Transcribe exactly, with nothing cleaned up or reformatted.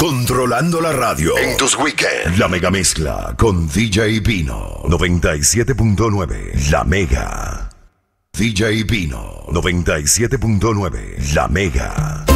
Controlando la radio en tus weekends. La mega mezcla con D J Pino. noventa y siete punto nueve. La Mega. D J Pino. noventa y siete punto nueve. La Mega.